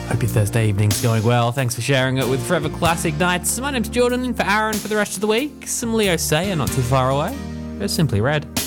Hope your Thursday evening's going well. Thanks for sharing it with Forever Classic Nights. My name's Jordan, for Aaron for the rest of the week. Some Leo Sayer not too far away. It's Simply Red.